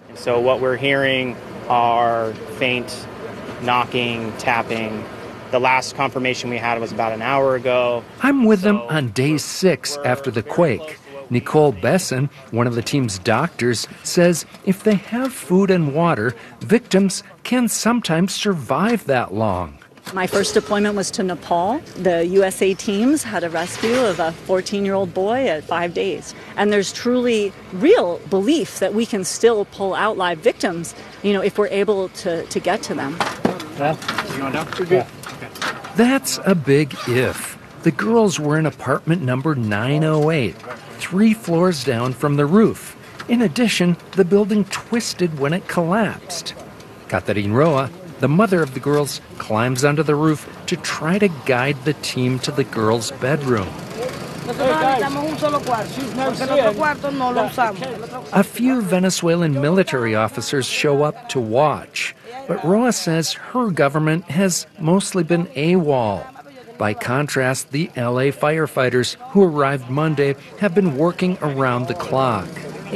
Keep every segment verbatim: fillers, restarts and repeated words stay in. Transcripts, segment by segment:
So what we're hearing are faint knocking, tapping. The last confirmation we had was about an hour ago. I'm with them on day six after the quake. Nicole Besson, one of the team's doctors, says if they have food and water, victims can sometimes survive that long. My first deployment was to Nepal. The U S A teams had a rescue of a fourteen-year-old boy at five days. And there's truly real belief that we can still pull out live victims, you know, if we're able to, to get to them. Yeah. You going down? You're good. Okay. That's a big if. The girls were in apartment number nine oh eight, three floors down from the roof. In addition, the building twisted when it collapsed. Catherine Roa, the mother of the girls, climbs onto the roof to try to guide the team to the girls' bedroom. A few Venezuelan military officers show up to watch, but Roa says her government has mostly been AWOL. By contrast, the L A firefighters who arrived Monday have been working around the clock.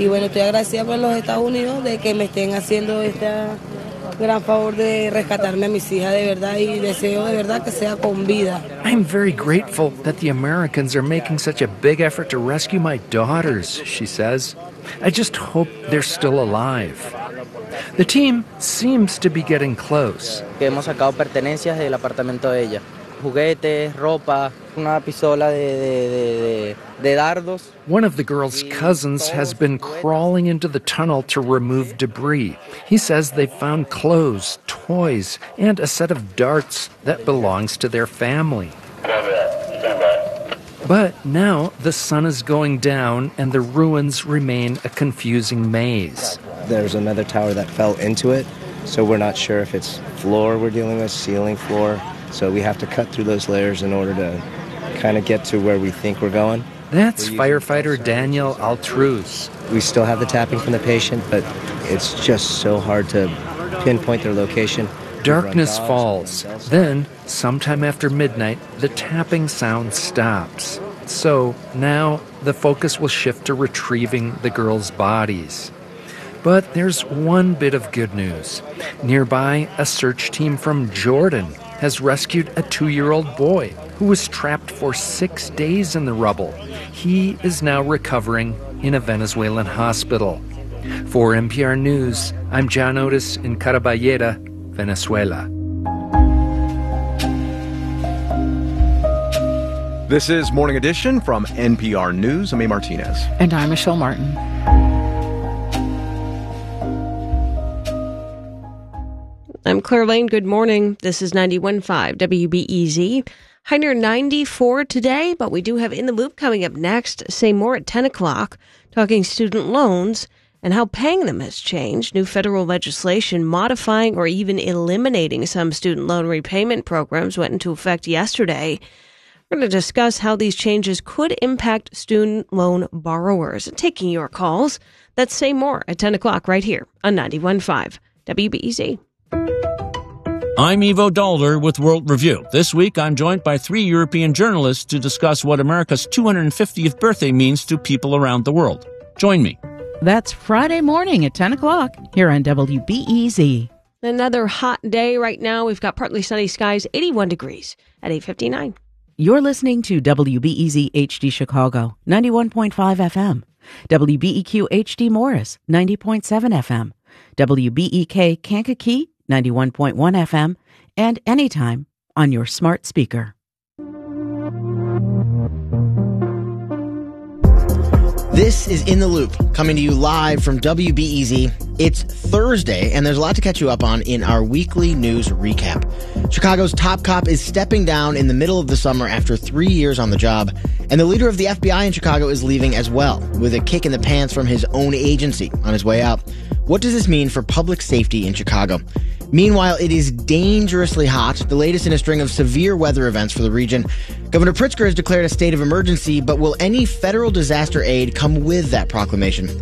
I'm very grateful that the Americans are making such a big effort to rescue my daughters, she says. I just hope they're still alive. The team seems to be getting close. Hemos sacado pertenencias del apartamento de ella. Juguetes, ropa, una pistola de, de, de, de dardos. One of the girls' cousins has been crawling into the tunnel to remove debris. He says they found clothes, toys, and a set of darts that belongs to their family. But now the sun is going down and the ruins remain a confusing maze. There's another tower that fell into it, so we're not sure if it's floor we're dealing with, ceiling, floor. So we have to cut through those layers in order to kind of get to where we think we're going. That's firefighter Daniel Altruz. We still have the tapping from the patient, but it's just so hard to pinpoint their location. Darkness falls. Then, sometime after midnight, the tapping sound stops. So now the focus will shift to retrieving the girls' bodies. But there's one bit of good news. Nearby, a search team from Jordan has rescued a two-year-old boy who was trapped for six days in the rubble. He is now recovering in a Venezuelan hospital. For N P R News, I'm John Otis in Caraballera, Venezuela. This is Morning Edition from N P R News. I'm A. Martinez. And I'm Michelle Martin. I'm Claire Lane. Good morning. This is ninety-one point five W B E Z. High near ninety-four today, but we do have In the Loop coming up next. Say more at ten o'clock, talking student loans and how paying them has changed. New federal legislation modifying or even eliminating some student loan repayment programs went into effect yesterday. We're going to discuss how these changes could impact student loan borrowers. Taking your calls. That's Say More at ten o'clock right here on ninety-one point five W B E Z. I'm Ivo Dalder with World Review. This week, I'm joined by three European journalists to discuss what America's two hundred fiftieth birthday means to people around the world. Join me. That's Friday morning at ten o'clock here on W B E Z. Another hot day right now. We've got partly sunny skies, eighty-one degrees at eight fifty-nine. You're listening to W B E Z H D Chicago, ninety-one point five F M. W B E Q H D Morris, ninety point seven F M. W B E K Kankakee, ninety-one point one F M, and anytime on your smart speaker. This is In the Loop, coming to you live from W B E Z. It's Thursday, and there's a lot to catch you up on in our weekly news recap. Chicago's top cop is stepping down in the middle of the summer after three years on the job, and the leader of the F B I in Chicago is leaving as well, with a kick in the pants from his own agency on his way out. What does this mean for public safety in Chicago? Meanwhile, it is dangerously hot, the latest in a string of severe weather events for the region. Governor Pritzker has declared a state of emergency, but will any federal disaster aid come with that proclamation?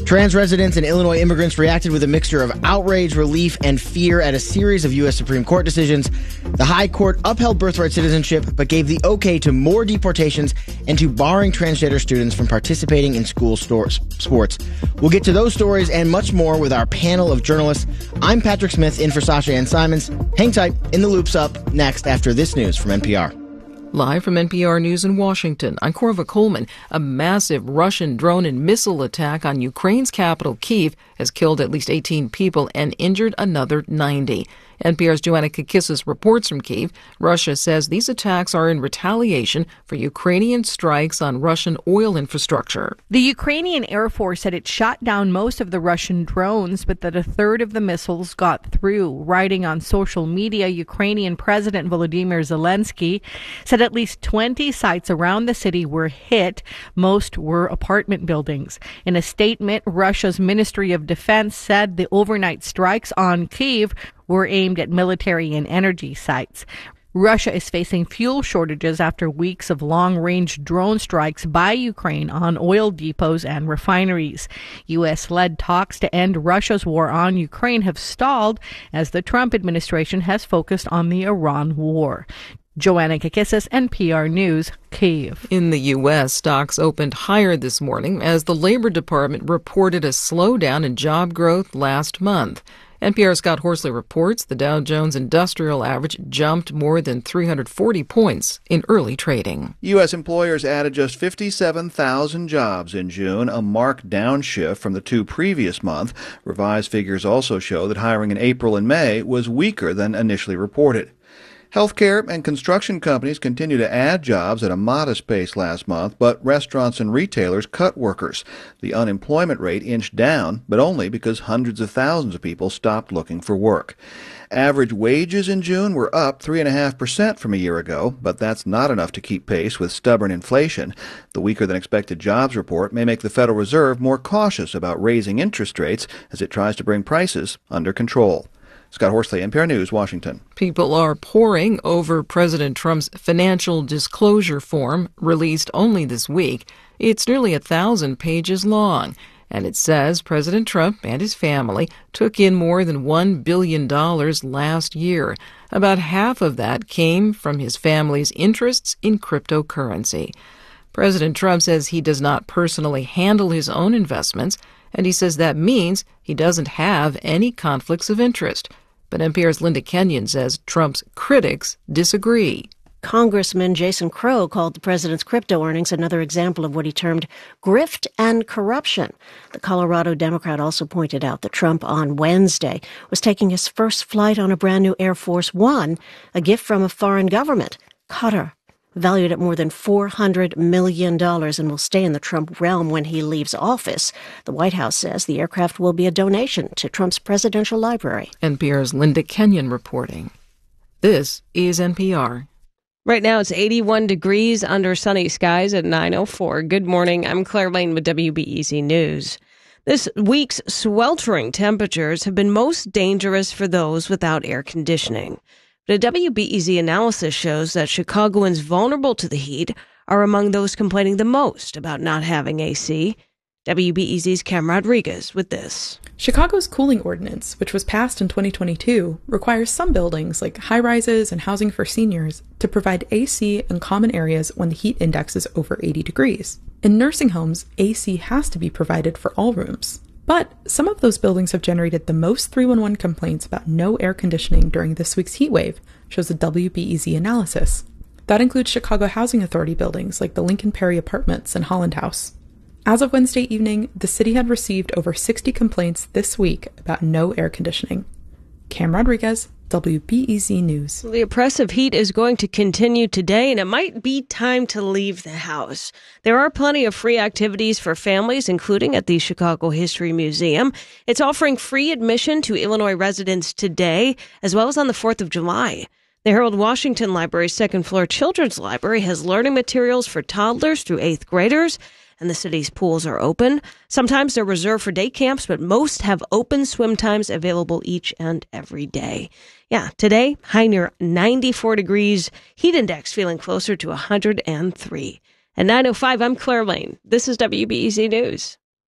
Trans residents and Illinois immigrants reacted with a mixture of outrage, relief, and fear at a series of U S Supreme Court decisions. The High Court upheld birthright citizenship, but gave the okay to more deportations and to barring transgender students from participating in school stores, sports. We'll get to those stories and much more with our panel of journalists. I'm Patrick Smith, in for Sasha Ann Simons. Hang tight. In the Loop's up next after this news from N P R. Live from N P R News in Washington, I'm Korva Coleman. A massive Russian drone and missile attack on Ukraine's capital, Kyiv, has killed at least eighteen people and injured another ninety. N P R's Joanna Kakissis reports from Kyiv. Russia says these attacks are in retaliation for Ukrainian strikes on Russian oil infrastructure. The Ukrainian Air Force said it shot down most of the Russian drones, but that a third of the missiles got through. Writing on social media, Ukrainian President Volodymyr Zelensky said at least twenty sites around the city were hit. Most were apartment buildings. In a statement, Russia's Ministry of Defense said the overnight strikes on Kyiv were aimed at military and energy sites. Russia is facing fuel shortages after weeks of long-range drone strikes by Ukraine on oil depots and refineries. U S-led talks to end Russia's war on Ukraine have stalled as the Trump administration has focused on the Iran war. Joanna Kakissis, N P R News, Kyiv. In the U S, stocks opened higher this morning as the Labor Department reported a slowdown in job growth last month. N P R's Scott Horsley reports the Dow Jones Industrial Average jumped more than three hundred forty points in early trading. U S employers added just fifty-seven thousand jobs in June, a marked downshift from the two previous months. Revised figures also show that hiring in April and May was weaker than initially reported. Healthcare and construction companies continue to add jobs at a modest pace last month, but restaurants and retailers cut workers. The unemployment rate inched down, but only because hundreds of thousands of people stopped looking for work. Average wages in June were up three point five percent from a year ago, but that's not enough to keep pace with stubborn inflation. The weaker-than-expected jobs report may make the Federal Reserve more cautious about raising interest rates as it tries to bring prices under control. Scott Horsley, N P R News, Washington. People are poring over President Trump's financial disclosure form, released only this week. It's nearly a thousand pages long, and it says President Trump and his family took in more than one billion dollars last year. About half of that came from his family's interests in cryptocurrency. President Trump says he does not personally handle his own investments, and he says that means he doesn't have any conflicts of interest. But N P R's Linda Kenyon says Trump's critics disagree. Congressman Jason Crow called the president's crypto earnings another example of what he termed grift and corruption. The Colorado Democrat also pointed out that Trump on Wednesday was taking his first flight on a brand new Air Force One, a gift from a foreign government, Qatar, valued at more than four hundred million dollars, and will stay in the Trump realm when he leaves office. The White House says the aircraft will be a donation to Trump's presidential library. N P R's Linda Kenyon reporting. This is N P R. Right now it's eighty-one degrees under sunny skies at nine oh four. Good morning. I'm Claire Lane with W B E Z News. This week's sweltering temperatures have been most dangerous for those without air conditioning. But a W B E Z analysis shows that Chicagoans vulnerable to the heat are among those complaining the most about not having A C. W B E Z's Cam Rodriguez with this. Chicago's cooling ordinance, which was passed in twenty twenty-two, requires some buildings, like high-rises and housing for seniors, to provide A C in common areas when the heat index is over eighty degrees. In nursing homes, A C has to be provided for all rooms. But some of those buildings have generated the most three one one complaints about no air conditioning during this week's heat wave, shows a W B E Z analysis. That includes Chicago Housing Authority buildings like the Lincoln Perry Apartments and Holland House. As of Wednesday evening, the city had received over sixty complaints this week about no air conditioning. Cam Rodriguez, W B E Z News. The oppressive heat is going to continue today, and it might be time to leave the house. There are plenty of free activities for families, including at the Chicago History Museum. It's offering free admission to Illinois residents today, as well as on the fourth of July. The Harold Washington Library's second-floor children's library has learning materials for toddlers through eighth graders, and the city's pools are open. Sometimes they're reserved for day camps, but most have open swim times available each and every day. Yeah, today, high near ninety-four degrees, heat index feeling closer to one hundred three. At nine oh five, I'm Claire Lane. This is W B E Z News.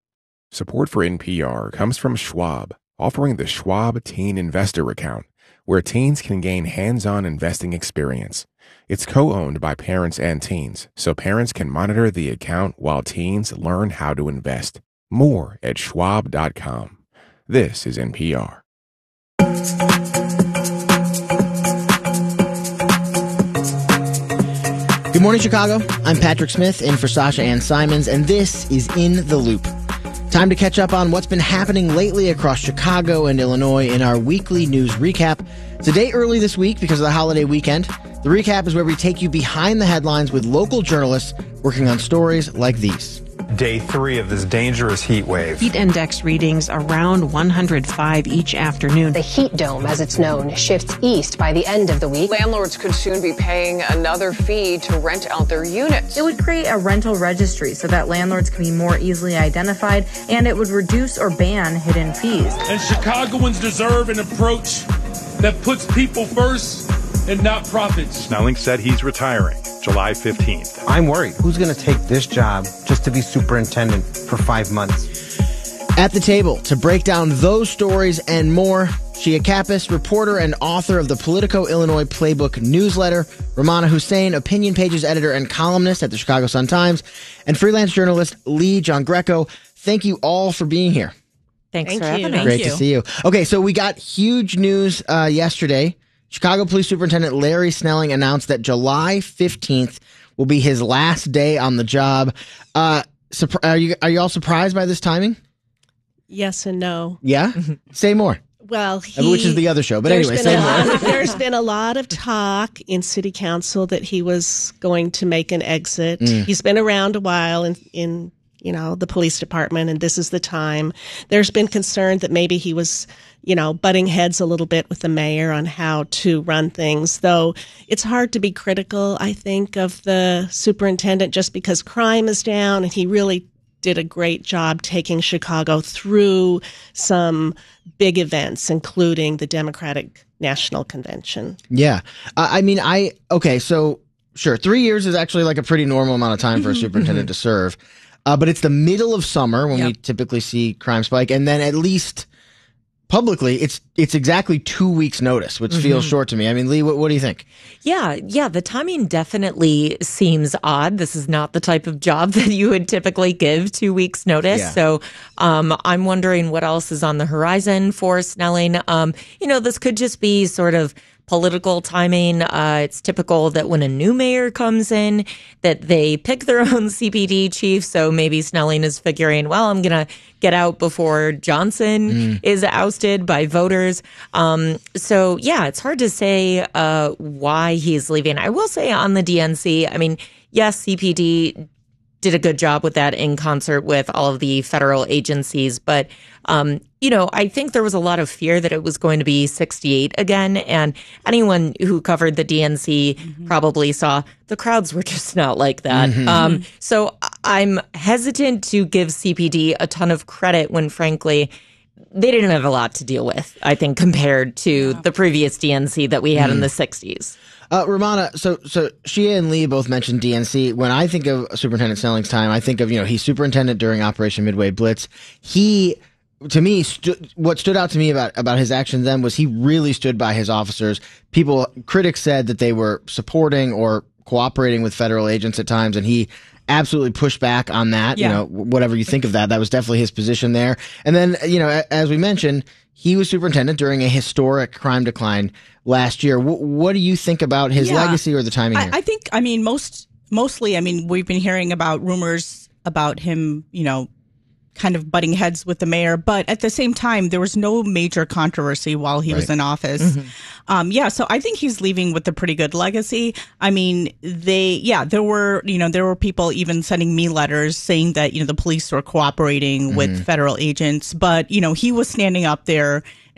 Support for N P R comes from Schwab, offering the Schwab Teen Investor Account, where teens can gain hands-on investing experience. It's co-owned by parents and teens, so parents can monitor the account while teens learn how to invest. More at schwab dot com. This is N P R. Good morning, Chicago. I'm Patrick Smith in for Sasha Ann Simons, and this is In the Loop. Time to catch up on what's been happening lately across Chicago and Illinois in our weekly news recap. It's a day early this week because of the holiday weekend. The recap is where we take you behind the headlines with local journalists working on stories like these. Day three of this dangerous heat wave. Heat index readings around one hundred five each afternoon. The heat dome, as it's known, shifts east by the end of the week. Landlords could soon be paying another fee to rent out their units. It would create a rental registry so that landlords can be more easily identified, and it would reduce or ban hidden fees. And Chicagoans deserve an approach that puts people first and not profits. Snelling said he's retiring July fifteenth. I'm worried. Who's going to take this job just to be superintendent for five months? At the table to break down those stories and more, Shia Kappas, reporter and author of the Politico Illinois Playbook newsletter, Ramana Hussein, opinion pages editor and columnist at the Chicago Sun-Times, and freelance journalist Lee John Greco. Thank you all for being here. Thanks Thank for you. having us. Great to see you. Okay, so we got huge news uh, yesterday. Chicago Police Superintendent Larry Snelling announced that July fifteenth will be his last day on the job. Uh, surpri- are you are you all surprised by this timing? Yes and no. Yeah? Say more. Well, he, Which is the other show, but there's anyway, been say a more. lot of- there's been a lot of talk in city council that he was going to make an exit. Mm. He's been around a while in, in you know, the police department, and this is the time. There's been concern that maybe he was, you know, butting heads a little bit with the mayor on how to run things, though it's hard to be critical, I think, of the superintendent just because crime is down, and he really did a great job taking Chicago through some big events, including the Democratic National Convention. Yeah. Uh, I mean, I, okay, so sure, three years is actually like a pretty normal amount of time for a superintendent to serve. Uh, but it's the middle of summer when Yep. we typically see crime spike. And then at least publicly, it's it's exactly two weeks notice, which feels Mhm. short to me. I mean, Lee, what, what do you think? Yeah, yeah, the timing definitely seems odd. This is not the type of job that you would typically give two weeks notice. Yeah. So um, I'm wondering what else is on the horizon for Snelling. Um, you know, this could just be sort of political timing. Uh, it's typical that when a new mayor comes in, that they pick their own C P D chief. So maybe Snelling is figuring, well, I'm going to get out before Johnson Mm. is ousted by voters. Um, so yeah, it's hard to say uh, why he's leaving. I will say on the D N C, I mean, yes, C P D did a good job with that in concert with all of the federal agencies. But, um, you know, I think there was a lot of fear that it was going to be sixty-eight again. And anyone who covered the D N C Mm-hmm. probably saw the crowds were just not like that. Mhm. Um, so I'm hesitant to give C P D a ton of credit when, frankly, they didn't have a lot to deal with, I think, compared to the previous D N C that we had in Mm. the sixties. Uh, Ramana, so so Shia and Lee both mentioned D N C. When I think of Superintendent Snelling's time, I think of, you know, he's superintendent during Operation Midway Blitz. He, to me, stu- what stood out to me about, about his actions then was he really stood by his officers. People, critics said that they were supporting or cooperating with federal agents at times, and he absolutely pushed back on that. Yeah. You know, whatever you think of that, that was definitely his position there. And then, you know, a- as we mentioned, he was superintendent during a historic crime decline last year. W- what do you think about his Yeah. legacy or the timing I, here? I think, I mean, most mostly, I mean, we've been hearing about rumors about him, you know, kind of butting heads with the mayor, but at the same time, there was no major controversy while he was Right. in office. Mhm. Um, yeah, so I think he's leaving with a pretty good legacy. I mean, they, yeah, there were, you know, there were people even sending me letters saying that, you know, the police were cooperating with Mhm. federal agents, but, you know, he was standing up there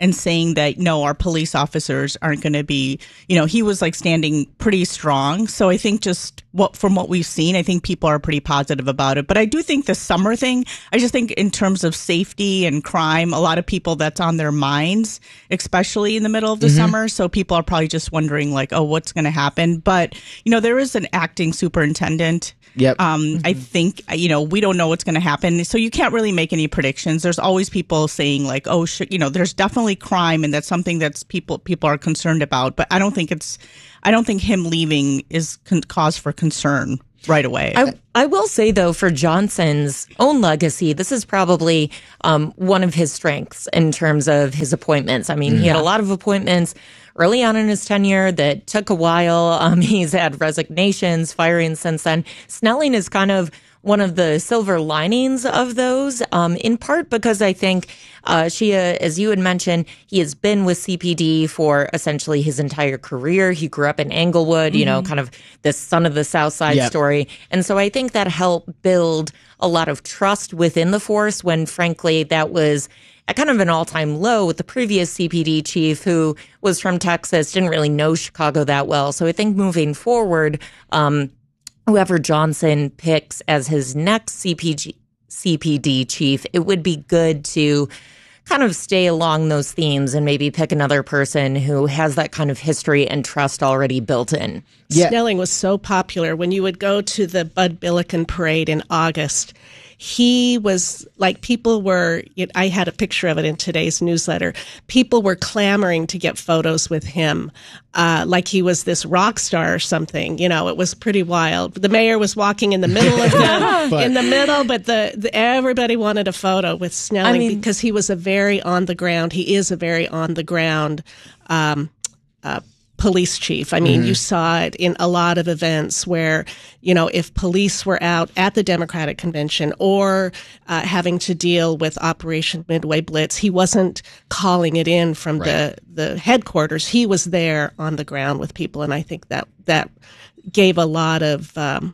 and saying that, no, our police officers aren't going to be, you know, he was like standing pretty strong. So I think just what from what we've seen, I think people are pretty positive about it. But I do think the summer thing, I just think in terms of safety and crime, a lot of people that's on their minds, especially in the middle of the mm-hmm. summer. So people are probably just wondering like, oh, what's going to happen? But, you know, there is an acting superintendent. Yep. Um, mm-hmm. I think, you know, we don't know what's going to happen. So you can't really make any predictions. There's always people saying like, oh, sh-, you know, there's definitely crime and that's something that's people, people are concerned about. But I don't think it's, I don't think him leaving is con- cause for concern right away. I, I will say, though, for Johnson's own legacy, this is probably um, one of his strengths in terms of his appointments. I mean, mm-hmm. he had a lot of appointments early on in his tenure that took a while. Um, he's had resignations, firings since then. Snelling is kind of one of the silver linings of those, um, in part because I think, uh, Shia, as you had mentioned, he has been with C P D for essentially his entire career. He grew up in Englewood, mm-hmm. you know, kind of the son of the South Side yep. story. And so I think that helped build a lot of trust within the force when, frankly, that was at kind of an all-time low with the previous C P D chief who was from Texas, didn't really know Chicago that well. So I think moving forward, um, whoever Johnson picks as his next C P G, C P D chief, it would be good to kind of stay along those themes and maybe pick another person who has that kind of history and trust already built in. Yeah. Snelling was so popular. When you would go to the Bud Billiken parade in August, he was like, people were, I had a picture of it in today's newsletter. People were clamoring to get photos with him, uh, like he was this rock star or something. You know, it was pretty wild. The mayor was walking in the middle of them, but, in the middle, but the, the everybody wanted a photo with Snelling I mean, because he was a very on the ground. He is a very on the ground, um, uh, police chief. I mean, mm-hmm. you saw it in a lot of events where, you know, if police were out at the Democratic convention or uh, having to deal with Operation Midway Blitz, he wasn't calling it in from right. the, the headquarters. He was there on the ground with people. And I think that that gave a lot of, um,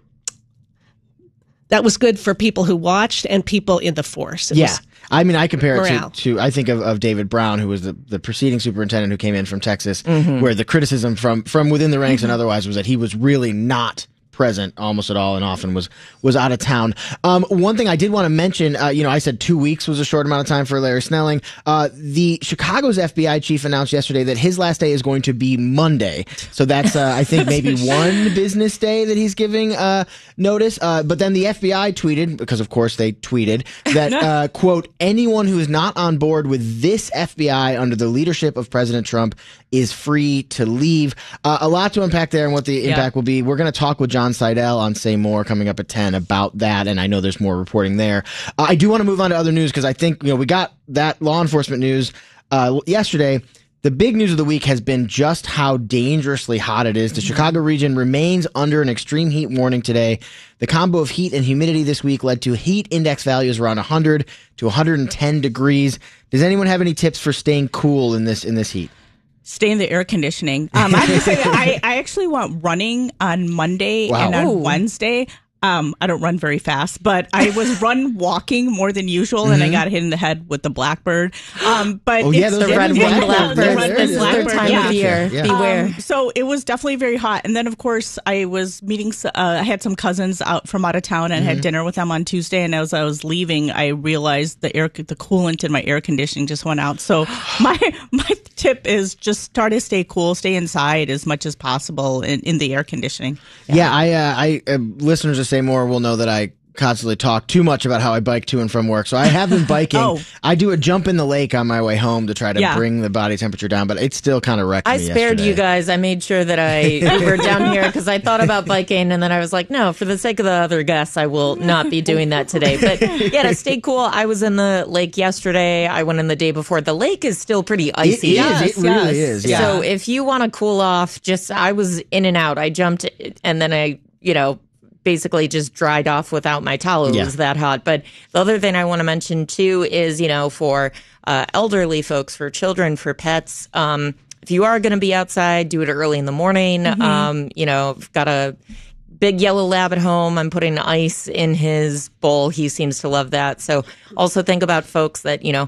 that was good for people who watched and people in the force. It yeah. was, I mean, I compare it morale. to, to I think of, of David Brown, who was the, the preceding superintendent who came in from Texas, mm-hmm. where the criticism from, from within the ranks mm-hmm. and otherwise was that he was really not present almost at all and often was was out of town. Um, one thing I did want to mention, uh, you know, I said two weeks was a short amount of time for Larry Snelling. Uh, the Chicago's F B I chief announced yesterday that his last day is going to be Monday. So that's, uh, I think, maybe one business day that he's giving uh, notice. Uh, but then the F B I tweeted, because of course they tweeted, that, uh, quote, anyone who is not on board with this F B I under the leadership of President Trump is free to leave. Uh, a lot to unpack there and what the impact yeah. will be. We're going to talk with John Seidel on Say More coming up at ten about that, and I know there's more reporting there. Uh, I do want to move on to other news because I think, you know, we got that law enforcement news uh, yesterday. The big news of the week has been just how dangerously hot it is. The Chicago region remains under an extreme heat warning today. The combo of heat and humidity this week led to heat index values around one hundred to one hundred ten degrees. Does anyone have any tips for staying cool in this in this heat? Stay in the air conditioning. Um, I, have to say, I, I actually went running on Monday wow. and on Ooh. Wednesday. Um, I don't run very fast, but I was run walking more than usual, mm-hmm. and I got hit in the head with the blackbird. Um, but oh yeah, those the red yeah, blackbird. The red This is blackbird. their time yeah. of year. Yeah. Beware. Um, so it was definitely very hot, and then of course I was meeting. Uh, I had some cousins out from out of town, and mm-hmm. had dinner with them on Tuesday. And as I was leaving, I realized the air, the coolant in my air conditioning just went out. So my my tip is just try to stay cool, stay inside as much as possible in, in the air conditioning. Yeah, yeah I, uh, I uh, listeners to Say More will know that I constantly talk too much about how I bike to and from work. So I have been biking. oh. I do a jump in the lake on my way home to try to yeah. bring the body temperature down, but it still kind of wrecked I me spared yesterday. you guys. I made sure that I Ubered down here because I thought about biking, and then I was like, no, for the sake of the other guests, I will not be doing that today. But yeah, to stay cool, I was in the lake yesterday. I went in the day before. The lake is still pretty icy. It is. Yes, it really yes. is. Yeah. So if you want to cool off, just, I was in and out. I jumped and then I, you know, basically just dried off without my towel. It yeah. was that hot. But the other thing I want to mention too is, you know, for uh, elderly folks, for children, for pets, um, if you are going to be outside, do it early in the morning. Mm-hmm. Um, you know, I've got a big yellow lab at home. I'm putting ice in his bowl. He seems to love that. So also think about folks that, you know,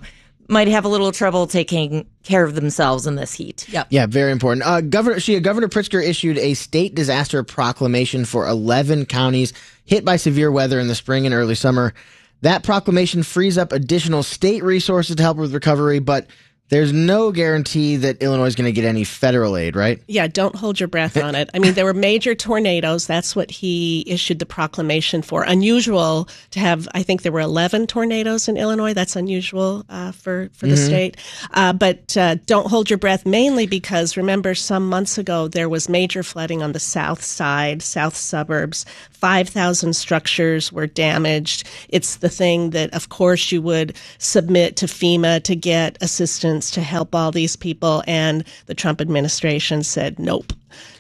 might have a little trouble taking care of themselves in this heat. Yep. Yeah, very important. Uh, Governor, she, Governor Pritzker issued a state disaster proclamation for eleven counties hit by severe weather in the spring and early summer. That proclamation frees up additional state resources to help with recovery, but there's no guarantee that Illinois is going to get any federal aid, right? Yeah, don't hold your breath on it. I mean, there were major tornadoes. That's what he issued the proclamation for. Unusual to have, I think there were eleven tornadoes in Illinois. That's unusual uh, for, for the Mhm. state. Uh, but uh, don't hold your breath, mainly because, remember, some months ago, there was major flooding on the south side, south suburbs. five thousand structures were damaged. It's the thing that, of course, you would submit to FEMA to get assistance to help all these people, and the Trump administration said nope.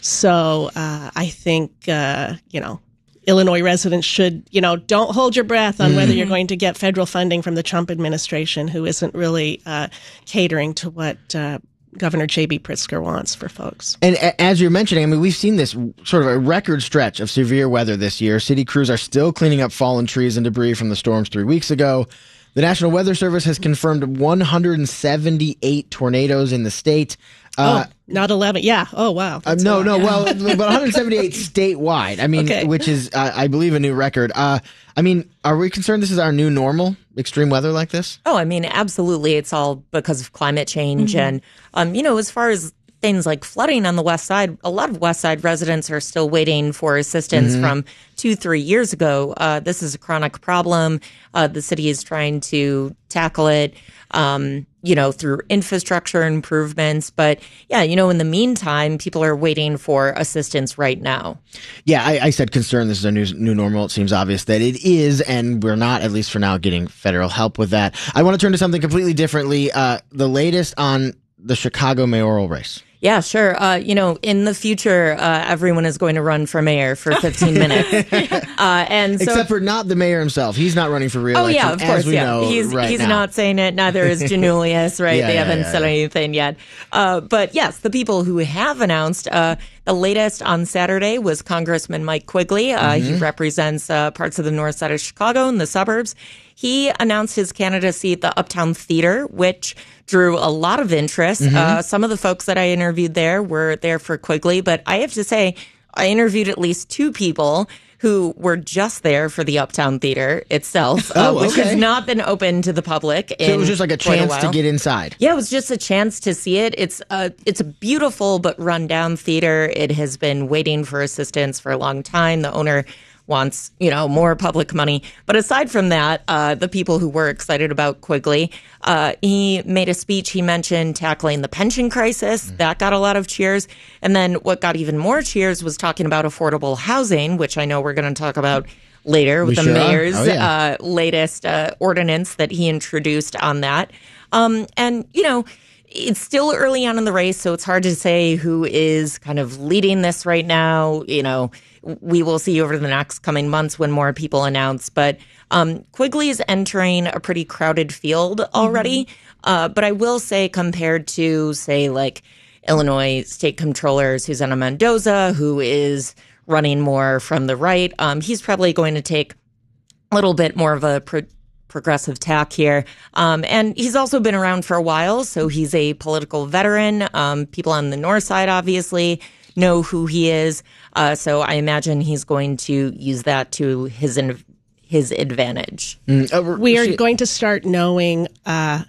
So uh, I think, uh, you know, Illinois residents should, you know, don't hold your breath on whether you're going to get federal funding from the Trump administration, who isn't really uh, catering to what uh, Governor J B. Pritzker wants for folks. And a- as you're mentioning, I mean, we've seen this sort of a record stretch of severe weather this year. City crews are still cleaning up fallen trees and debris from the storms three weeks ago. The National Weather Service has confirmed one hundred seventy-eight tornadoes in the state. Uh, oh, not eleven. Yeah. Oh, wow. Uh, no, no. Well, but one hundred seventy-eight statewide. I mean, Okay. which is, uh, I believe, a new record. Uh, I mean, are we concerned this is our new normal, extreme weather like this? Oh, I mean, absolutely. It's all because of climate change. Mhm. And, um, you know, as far as things like flooding on the west side, a lot of west side residents are still waiting for assistance Mhm. from two, three years ago. Uh, this is a chronic problem. Uh, the city is trying to tackle it, um, you know, through infrastructure improvements. But yeah, you know, in the meantime, people are waiting for assistance right now. Yeah, I, I said concern. This is a new, new normal. It seems obvious that it is, and we're not, at least for now, getting federal help with that. I want to turn to something completely differently. Uh, the latest on the Chicago mayoral race. Yeah, sure. Uh, you know, in the future, uh, everyone is going to run for mayor for fifteen minutes. Uh, and so, Except for not the mayor himself. He's not running for re-election. oh yeah, of course, as we yeah. know he's right he's now. not saying it. Neither is Janulius, right? Yeah, they yeah, haven't yeah, said yeah. anything yet. Uh, but yes, the people who have announced, uh, the latest on Saturday was Congressman Mike Quigley. Uh, He Mhm. represents uh, parts of the north side of Chicago and the suburbs. He announced his candidacy at the Uptown Theater, which drew a lot of interest. Mhm. Uh, some of the folks that I interviewed there were there for Quigley, but I have to say, I interviewed at least two people who were just there for the Uptown Theater itself, uh, Oh, which okay. has not been open to the public. So it was in just like a quite chance to while. get inside. Yeah, it was just a chance to see it. It's a it's a beautiful but rundown theater. It has been waiting for assistance for a long time. The owner wants, you know, more public money. But aside from that, uh, the people who were excited about Quigley, uh, he made a speech. He mentioned tackling the pension crisis. Mm-hmm. That got a lot of cheers. And then what got even more cheers was talking about affordable housing, which I know we're going to talk about later with We the sure are. mayor's Oh, yeah. uh, latest uh, ordinance that he introduced on that. Um, and, you know, it's still early on in the race, so it's hard to say who is kind of leading this right now. You know, we will see over the next coming months when more people announce. But um, Quigley is entering a pretty crowded field already. Uh, but I will say, compared to, say, like Illinois State Comptroller Susana Mendoza, who is running more from the right, um, he's probably going to take a little bit more of a pro- progressive tack here. Um, and he's also been around for a while, so he's a political veteran. Um, people on the north side, obviously, know who he is. Uh, so I imagine he's going to use that to his in- his advantage. Mm, uh, We are going to start knowing uh,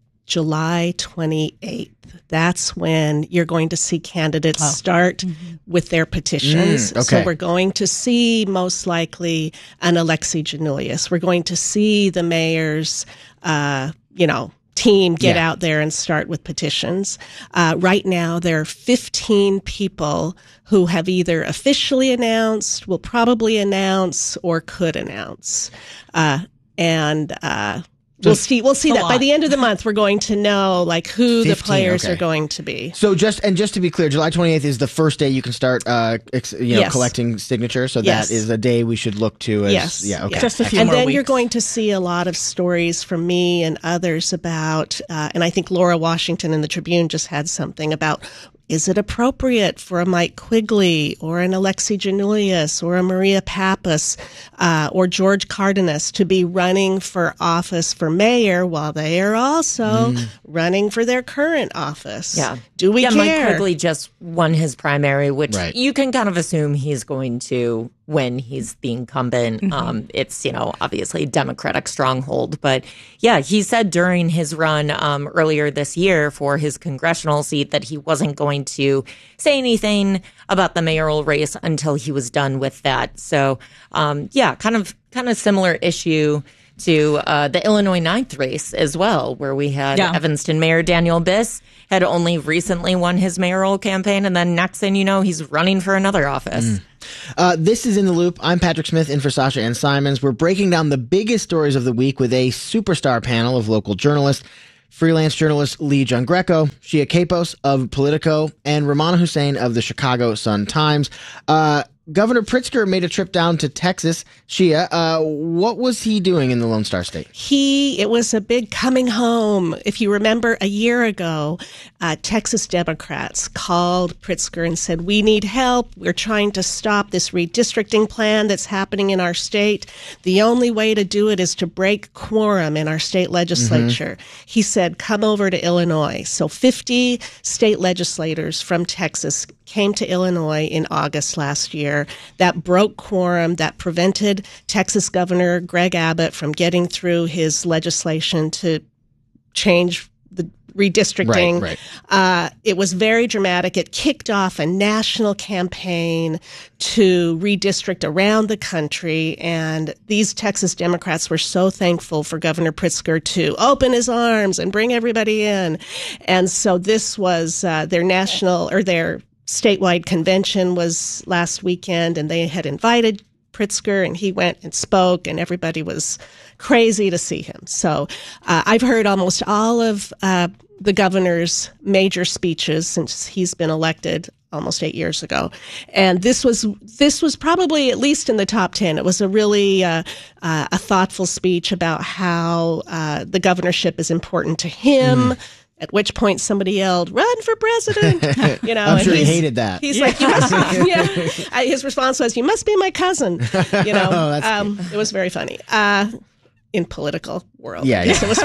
July twenty-eighth. That's when you're going to see candidates start with their petitions. Mm, okay. So we're going to see most likely an Alexi Janulius. We're going to see the mayor's, uh, you know, team get Yeah. out there and start with petitions. Uh, right now, there are fifteen people who have either officially announced, will probably announce, or could announce. Uh, and uh, we'll Just see. We'll see a that by lot. the end of the month. We're going to know like who the fifteen, players okay. are going to be. So just and just to be clear, July twenty-eighth is the first day you can start, uh, ex, you know, Yes. collecting signatures. So Yes. that is a day we should look to as Yes. yeah, okay. yeah. And then you're going to see a lot of stories from me and others about, uh, and I think Laura Washington in the Tribune just had something about is it appropriate for a Mike Quigley or an Alexi Giannoulias or a Maria Pappas uh, or George Cardenas to be running for office for mayor while they are also mm. running for their current office? Yeah. Do we yeah, care? Mike Quigley just won his primary, which right. you can kind of assume he's going to win. He's the incumbent. Mm-hmm. Um, it's, you know, obviously a Democratic stronghold. But yeah, he said during his run um, earlier this year for his congressional seat that he wasn't going to say anything about the mayoral race until he was done with that. So um, yeah, kind of kind of similar issue to uh, the Illinois ninth race as well, where we had yeah. Evanston Mayor Daniel Biss had only recently won his mayoral campaign, and then next thing you know, he's running for another office. Mm. Uh, this is In the Loop. I'm Patrick Smith, in for Sasha Ann Simons. We're breaking down the biggest stories of the week with a superstar panel of local journalists. Freelance journalist Lee Giangreco, Shia Kapos of Politico, and Ramana Hussein of the Chicago Sun-Times. Uh, Governor Pritzker made a trip down to Texas. Shia, uh, what was he doing in the Lone Star State? He, it was a big coming home. If you remember, a year ago, uh, Texas Democrats called Pritzker and said, we need help. We're trying to stop this redistricting plan that's happening in our state. The only way to do it is to break quorum in our state legislature. Mm-hmm. He said, come over to Illinois. So fifty state legislators from Texas came to Illinois in August last year. That broke quorum, that prevented Texas Governor Greg Abbott from getting through his legislation to change the redistricting. Right, right. Uh, it was very dramatic. It kicked off a national campaign to redistrict around the country, and these Texas Democrats were so thankful for Governor Pritzker to open his arms and bring everybody in. And so this was uh, their national, or their statewide convention was last weekend, and they had invited Pritzker, and he went and spoke, and everybody was crazy to see him. So uh, I've heard almost all of uh, the governor's major speeches since he's been elected almost eight years ago, and this was this was probably at least in the top ten. It was a really uh, uh, a thoughtful speech about how uh, the governorship is important to him. Mm. At which point somebody yelled, "Run for president!" You know, I'm sure and he hated that. He's yeah. like, "You must." Yeah. His response was, "You must be my cousin." You know, oh, that's um, it was very funny. Uh, in political world, yeah, yes, yeah. it was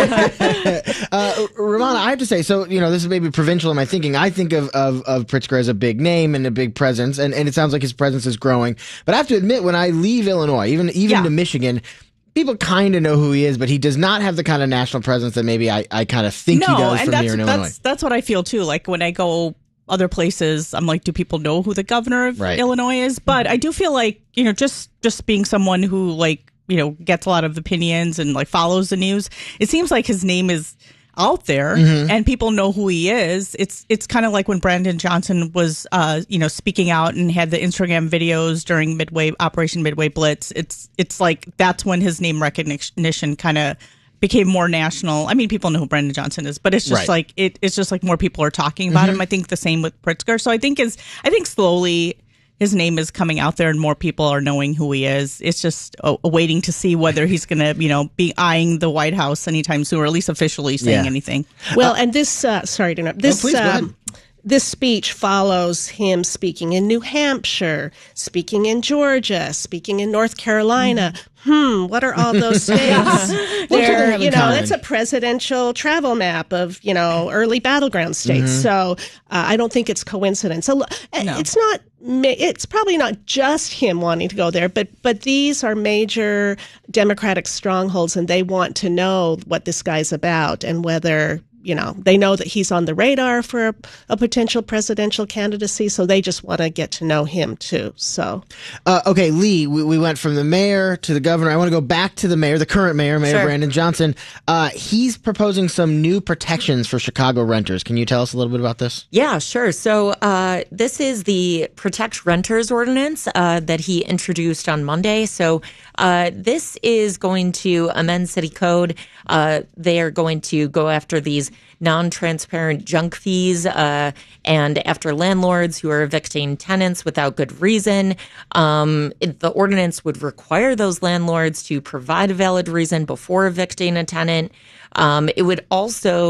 funny. uh, Ramana, I have to say, so you know, this is maybe provincial in my thinking. I think of of, of Pritzker as a big name and a big presence, and, and it sounds like his presence is growing. But I have to admit, when I leave Illinois, even even yeah. to Michigan, people kind of know who he is, but he does not have the kind of national presence that maybe I, I kind of think no, he does and from that's, here in that's, Illinois. That's what I feel too. Like when I go other places, I'm like, do people know who the governor of right. Illinois is? But I do feel like, you know, just just being someone who like, you know, gets a lot of opinions and like follows the news, it seems like his name is out there mm-hmm. and people know who he is. It's it's kind of like when Brandon Johnson was, uh, you know, speaking out and had the Instagram videos during Midway Operation Midway Blitz. It's it's like that's when his name recognition kind of became more national. I mean, people know who Brandon Johnson is, but it's just right. like it, it's just like more people are talking about mm-hmm. him. I think the same with Pritzker. So I think is I think slowly his name is coming out there and more people are knowing who he is. It's just uh, waiting to see whether he's going to, you know, be eyeing the White House anytime soon, or at least officially saying yeah. anything. Well, uh, and this, uh, sorry to interrupt, this, oh, please, uh, this speech follows him speaking in New Hampshire, speaking in Georgia, speaking in North Carolina. Hmm, what are all those states? They're, you know, common? That's a presidential travel map of, you know, early battleground states. Mm-hmm. So uh, I don't think it's coincidence. So, uh, no. It's not, it's probably not just him wanting to go there, but but these are major Democratic strongholds, and they want to know what this guy's about and whether, you know, they know that he's on the radar for a, a potential presidential candidacy, so they just want to get to know him too. So, uh, okay, Lee, we, we went from the mayor to the governor. I want to go back to the mayor, the current mayor, Mayor sure. Brandon Johnson. Uh, he's proposing some new protections for Chicago renters. Can you tell us a little bit about this? Yeah, sure. So uh, this is the Protect Renters Ordinance uh, that he introduced on Monday. So uh, this is going to amend city code. Uh, they are going to go after these non-transparent junk fees uh, and after landlords who are evicting tenants without good reason. Um, it, the ordinance would require those landlords to provide a valid reason before evicting a tenant. Um, it would also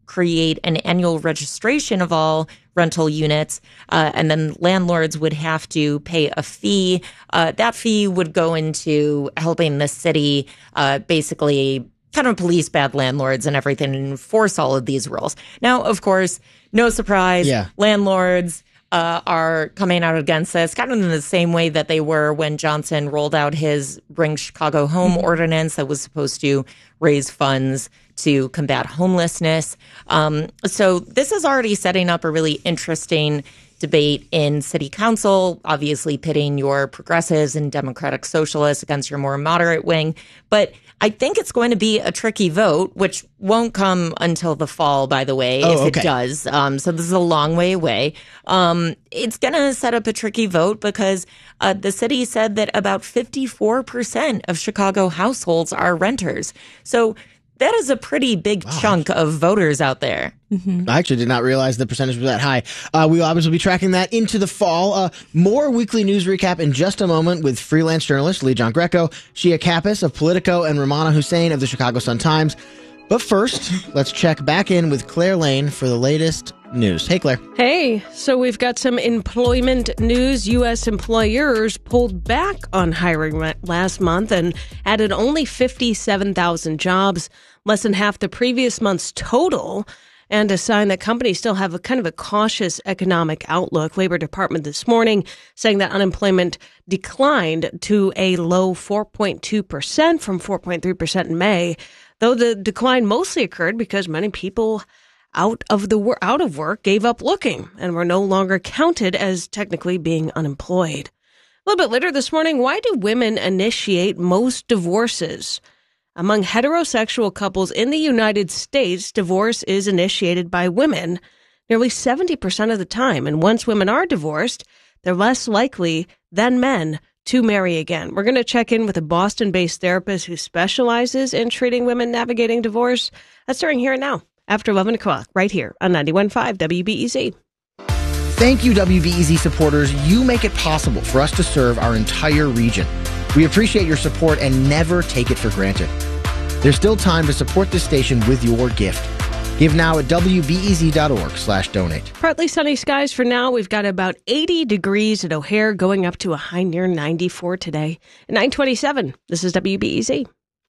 create an annual registration of all rental units, uh, and then landlords would have to pay a fee. Uh, that fee would go into helping the city uh, basically kind of police bad landlords and everything and enforce all of these rules. Now, of course, no surprise, yeah. landlords uh, are coming out against this, kind of in the same way that they were when Johnson rolled out his Bring Chicago Home mm-hmm. ordinance that was supposed to raise funds to combat homelessness. Um, so this is already setting up a really interesting debate in city council, obviously pitting your progressives and democratic socialists against your more moderate wing. But I think it's going to be a tricky vote, which won't come until the fall, by the way, oh, if okay. it does. Um, so this is a long way away. Um, it's going to set up a tricky vote because uh, the city said that about fifty-four percent of Chicago households are renters. So that is a pretty big wow. chunk of voters out there. Mm-hmm. I actually did not realize the percentage was that high. Uh, we will obviously be tracking that into the fall. Uh, more weekly news recap in just a moment with freelance journalist Lee John Greco, Shia Kappas of Politico, and Ramana Hussein of the Chicago Sun-Times. But first, let's check back in with Claire Lane for the latest news. Hey, Claire. Hey, so we've got some employment news. U S employers pulled back on hiring last month and added only fifty-seven thousand jobs, less than half the previous month's total, and a sign that companies still have a kind of a cautious economic outlook. Labor Department this morning saying that unemployment declined to a low four point two percent from four point three percent in May, though the decline mostly occurred because many people out of the wor- out of work gave up looking and were no longer counted as technically being unemployed. A little bit later this morning, why do women initiate most divorces? Among heterosexual couples in the United States, divorce is initiated by women nearly seventy percent of the time. And once women are divorced, they're less likely than men to marry again. We're going to check in with a Boston-based therapist who specializes in treating women navigating divorce. That's starting here and now, after eleven o'clock, right here on ninety-one point five W B E Z. Thank you, W B E Z supporters. You make it possible for us to serve our entire region. We appreciate your support and never take it for granted. There's still time to support this station with your gift. Give now at W B E Z dot org slash donate. Partly sunny skies for now. We've got about eighty degrees at O'Hare, going up to a high near ninety-four today. At nine twenty-seven, this is W B E Z.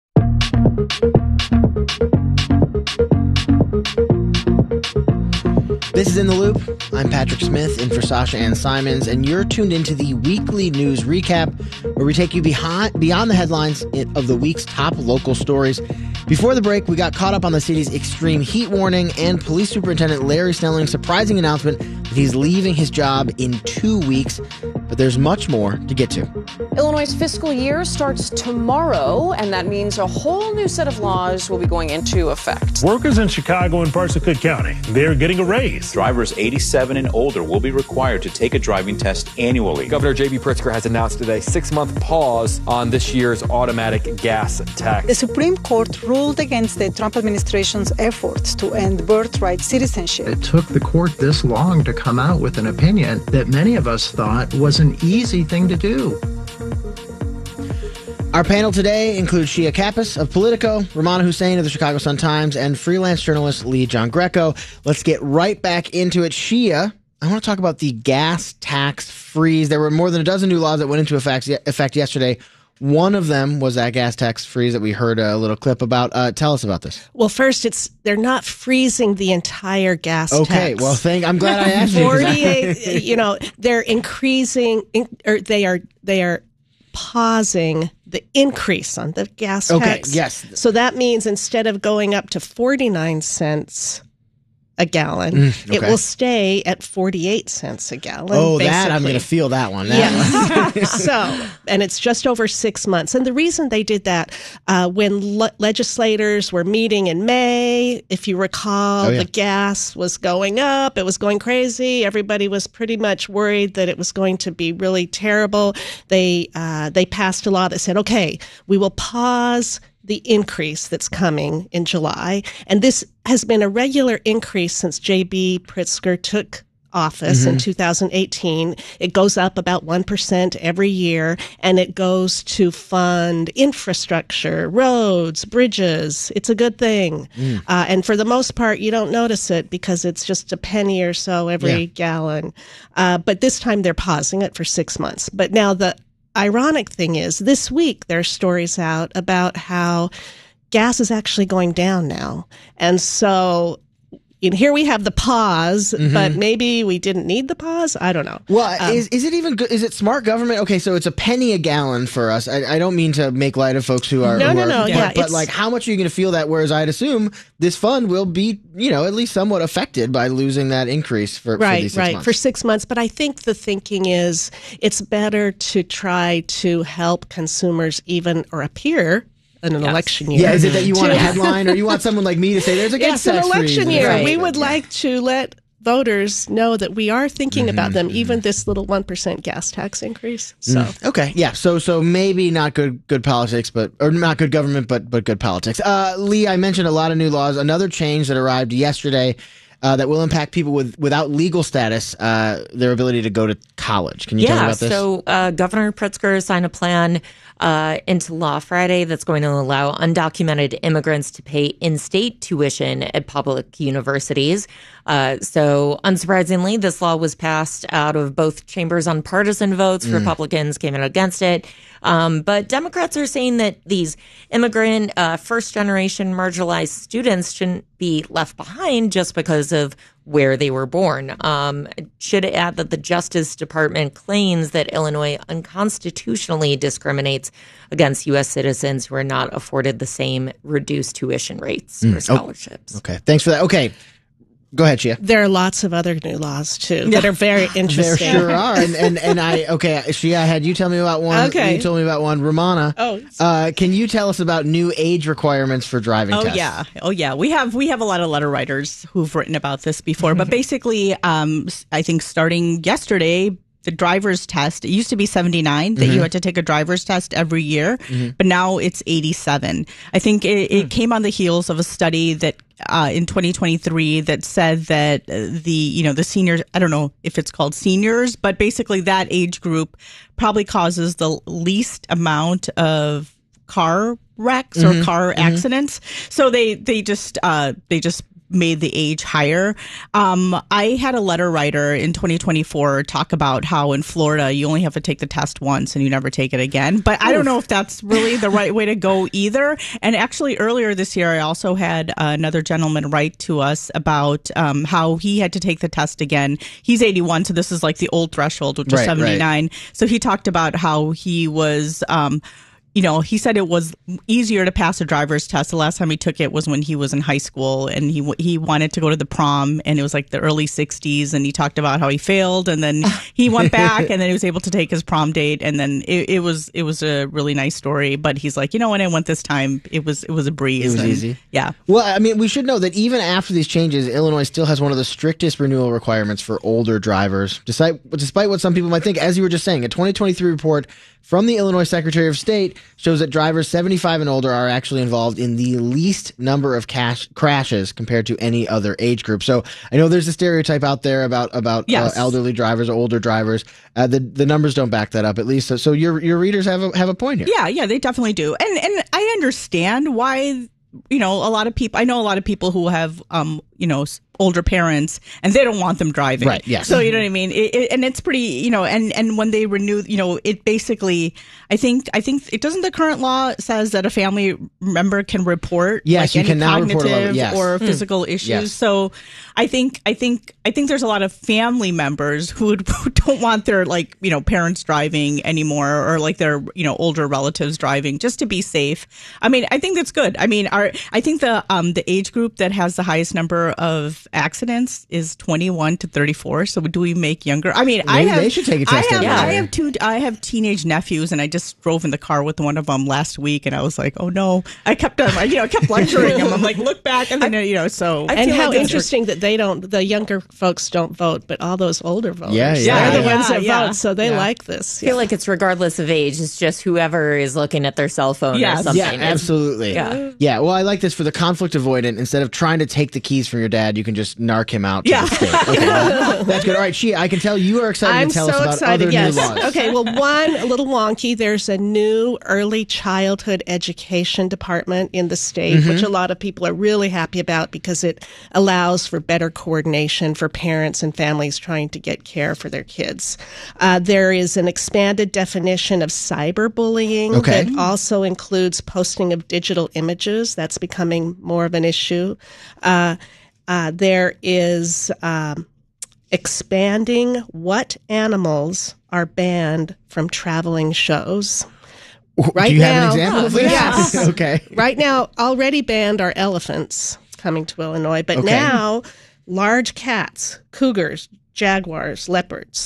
This is In the Loop. I'm Patrick Smith, in for Sasha Ann Simons, and you're tuned into the weekly news recap, where we take you behind, beyond the headlines of the week's top local stories. Before the break, we got caught up on the city's extreme heat warning and Police Superintendent Larry Snelling's surprising announcement that he's leaving his job in two weeks. But there's much more to get to. Illinois' fiscal year starts tomorrow, and that means a whole new set of laws will be going into effect. Workers in Chicago and parts of Cook County, they're getting a raise. Drivers eighty-seven and older will be required to take a driving test annually. Governor J B. Pritzker has announced today a six-month pause on this year's automatic gas tax. The Supreme Court ruled against the Trump administration's efforts to end birthright citizenship. It took the court this long to come out with an opinion that many of us thought was an easy thing to do. Our panel today includes Shia Kappas of Politico, Ramana Hussein of the Chicago Sun-Times, and freelance journalist Lee John Greco. Let's get right back into it. Shia, I want to talk about the gas tax freeze. There were more than a dozen new laws that went into effect, effect yesterday. One of them was that gas tax freeze that we heard a little clip about. Uh, tell us about this. Well, first, it's they're not freezing the entire gas okay, tax. Okay, well, thank. I'm glad I asked you. Forty-eight. You know, they're increasing, or they are they are pausing the increase on the gas tax. Okay. Yes. So that means instead of going up to forty-nine cents a gallon, mm, okay. it will stay at forty-eight cents a gallon. Oh, basically. that I'm going to feel that one. That yes. one. So, and it's just over six months. And the reason they did that, uh, when le- legislators were meeting in May, if you recall, oh, yeah. the gas was going up. It was going crazy. Everybody was pretty much worried that it was going to be really terrible. They uh, they passed a law that said, okay, we will pause the increase that's coming in July. And this has been a regular increase since J B. Pritzker took office Mm-hmm. in two thousand eighteen. It goes up about one percent every year, and it goes to fund infrastructure, roads, bridges. It's a good thing. Mm. Uh, and for the most part, you don't notice it because it's just a penny or so every Yeah. gallon. Uh, but this time they're pausing it for six months. But now the ironic thing is, this week there are stories out about how gas is actually going down now. And so and here we have the pause, Mhm. but maybe we didn't need the pause. I don't know. Well, Um, is is it even good? Is it smart government? Okay, so it's a penny a gallon for us. I, I don't mean to make light of folks who are No, who no, are- no, But, yeah, but it's- like, how much are you going to feel that? Whereas I'd assume this fund will be, you know, at least somewhat affected by losing that increase for, for right, these six right, months. for six months. But I think the thinking is it's better to try to help consumers even or appear in an election year. Yeah, is it that you want to- a headline or you want someone like me to say there's a gas It's an tax freeze? election And year. it's- We would like to let voters know that we are thinking Mm-hmm, about them, even this little one percent gas tax increase. So. Mm. Okay, yeah. So so maybe not good good politics, but or not good government, but but good politics. Uh, Lee, I mentioned a lot of new laws. Another change that arrived yesterday uh, that will impact people with without legal status, uh, their ability to go to college. Can you tell me Yeah, about this? so uh, Governor Pritzker signed a plan uh, into law Friday that's going to allow undocumented immigrants to pay in-state tuition at public universities. Uh, so, unsurprisingly, this law was passed out of both chambers on partisan votes. Mm. Republicans came out against it. Um, but Democrats are saying that these immigrant, uh, first-generation marginalized students shouldn't be left behind just because of where they were born. Um, should add that the Justice Department claims that Illinois unconstitutionally discriminates against U S citizens who are not afforded the same reduced tuition rates Mm. or scholarships. Oh, okay, thanks for that. Okay, go ahead, Shia. There are lots of other new laws too that are very There interesting. sure are, and and and I okay, Shia, I had you tell me about one. Okay. You told me about one. Romana, Oh. uh, can you tell us about new age requirements for driving Oh tests? yeah, oh yeah. We have we have a lot of letter writers who've written about this before, but basically, um, I think starting yesterday, the driver's test. It used to be seventy-nine that Mhm. you had to take a driver's test every year, Mhm. but now it's eighty-seven. I think it, it came on the heels of a study that uh, in twenty twenty-three that said that uh, the you know the seniors. I don't know if it's called seniors, but basically that age group probably causes the least amount of car wrecks or Mhm. car Mhm. accidents. So they they just uh, they just made the age higher. Um, I had a letter writer in twenty twenty-four talk about how in Florida you only have to take the test once and you never take it again. But I don't know if that's really the right way to go either. And actually earlier this year, I also had uh, another gentleman write to us about um, how he had to take the test again. He's eighty-one, so this is like the old threshold, which is Right, right. seventy-nine. So he talked about how he was um, you know, he said it was easier to pass a driver's test. The last time he took it was when he was in high school, and he he wanted to go to the prom, and it was like the early sixties, and he talked about how he failed, and then he went back, and then he was able to take his prom date, and then it, it was it was a really nice story. But he's like, you know, when I went this time, it was it was a breeze. It was and- easy. Yeah. Well, I mean, we should know that even after these changes, Illinois still has one of the strictest renewal requirements for older drivers. Despite, despite what some people might think, as you were just saying, a twenty twenty-three report from the Illinois Secretary of State shows that drivers seventy-five and older are actually involved in the least number of cash crashes compared to any other age group. So I know there's a stereotype out there about about Yes. uh, elderly drivers or older drivers. Uh, the the numbers don't back that up, at least. So, so your your readers have a have a point here. Yeah, yeah, they definitely do. And and I understand why, you know, a lot of people, I know a lot of people who have, um, you know, s- older parents and they don't want them driving. Right, yes. So, you know what I mean? It, it, and it's pretty, you know, and, and when they renew, you know, it basically, I think, I think it doesn't, the current law says that a family member can report Yes, like you any can now report a level- cognitive yes. or Hmm. physical issues. Yes. So I think, I think, I think there's a lot of family members who, would, who don't want their, like, you know, parents driving anymore, or like their, you know, older relatives driving, just to be safe. I mean, I think that's good. I mean, our, I think the, um, the age group that has the highest number of accidents is twenty-one to thirty-four. So do we make younger? I mean, I Maybe have, they should take a test I have, every I year. have two, I have teenage nephews, and I just drove in the car with one of them last week, and I was like, oh no, I kept, um, I, you know, I kept lecturing him. I'm like, look back, and then, you know, so. And how interesting that they don't, the younger folks don't vote, but all those older voters. Yeah, yeah. They're the Yeah, ones that yeah. vote, so they Yeah. like this. I feel like it's regardless of age. It's just whoever is looking at their cell phone or something. Yeah, It's- absolutely. Yeah. Yeah. Well, I like this for the conflict avoidant. Instead of trying to take the keys from from your dad, you can just narc him out to Yeah. the state. Okay, well, that's good. All right, Shia, I can tell you are excited I'm to tell so us about excited, other yes. new laws. Okay, well, one, a little wonky. There's a new early childhood education department in the state, Mhm. which a lot of people are really happy about because it allows for better coordination for parents and families trying to get care for their kids. Uh, there is an expanded definition of cyberbullying Okay. that also includes posting of digital images. That's becoming more of an issue. Uh, uh, there is um, expanding what animals are banned from traveling shows. Right Do you now, have an example of this? Yes. Okay. Right now, already banned are elephants coming to Illinois, but Okay. now large cats, cougars, jaguars, leopards.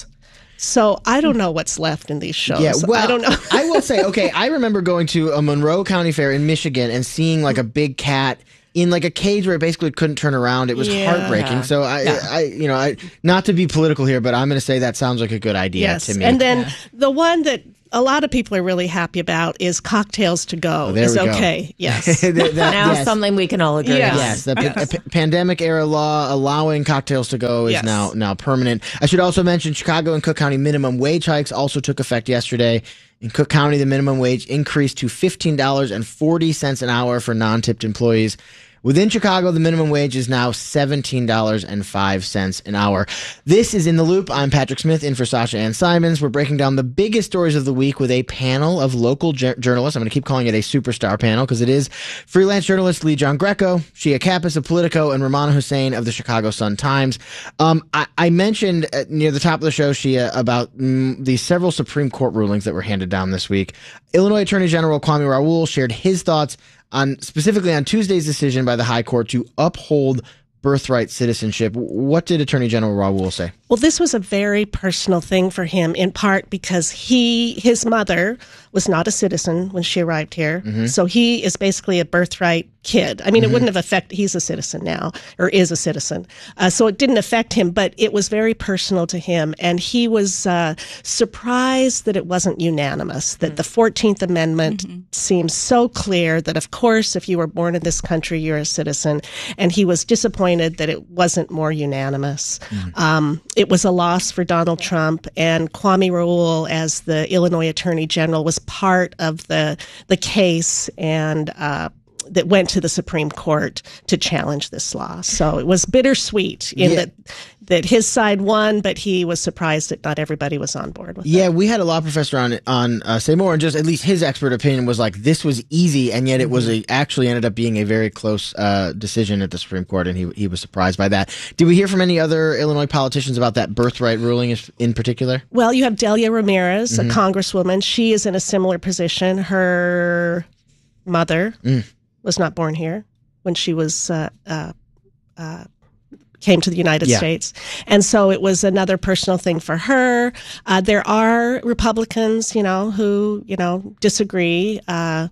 So I don't know what's left in these shows. Yeah, well, I don't know. I will say, okay, I remember going to a Monroe County Fair in Michigan and seeing like a big cat in like a cage where it basically couldn't turn around. It was Yeah. heartbreaking. So I, Yeah. I, you know, I, not to be political here, but I'm going to say that sounds like a good idea Yes, to me. and then the one that a lot of people are really happy about is cocktails to go. Oh, there is we go. okay. Yes. That- that- now yes. something we can all agree Yes. on. Yes, the pa- pa- pandemic era law allowing cocktails to go is Yes. now now permanent. I should also mention Chicago and Cook County minimum wage hikes also took effect yesterday. In Cook County, the minimum wage increased to fifteen dollars and forty cents an hour for non-tipped employees. Within Chicago, the minimum wage is now seventeen dollars and five cents an hour. This is In the Loop. I'm Patrick Smith, in for Sasha Ann Simons. We're breaking down the biggest stories of the week with a panel of local j- journalists. I'm going to keep calling it a superstar panel because it is freelance journalist Lee John Greco, Shia Kappas of Politico, and Ramana Hussein of the Chicago Sun-Times. Um, I, I mentioned uh, near the top of the show, Shia, about mm, the several Supreme Court rulings that were handed down this week. Illinois Attorney General Kwame Raoul shared his thoughts on specifically on Tuesday's decision by the High Court to uphold birthright citizenship. What did Attorney General Raoul say? Well, this was a very personal thing for him, in part because he, his mother was not a citizen when she arrived here. Mhm. So he is basically a birthright kid. I mean, Mhm. it wouldn't have affected, he's a citizen now, or is a citizen. Uh, so it didn't affect him, but it was very personal to him. And he was uh, surprised that it wasn't unanimous, that the fourteenth Amendment seems so clear that, of course, if you were born in this country, you're a citizen. And he was disappointed that it wasn't more unanimous. Um, it was a loss for Donald Trump, and Kwame Raoul, as the Illinois Attorney General, was part of the the case and uh, that went to the Supreme Court to challenge this law. So it was bittersweet in Yeah. that that his side won, but he was surprised that not everybody was on board with it. Yeah, we had a law professor on on uh, Say More, and just at least his expert opinion was like this was easy, and yet it was a, actually ended up being a very close uh, decision at the Supreme Court, and he he was surprised by that. Did we hear from any other Illinois politicians about that birthright ruling is- in particular? Well, you have Delia Ramirez, Mhm. a congresswoman. She is in a similar position. Her mother Mm. was not born here when she was uh, uh, uh, came to the United Yeah. States, and so it was another personal thing for her. Uh, there are Republicans, you know, who you know disagree. Uh,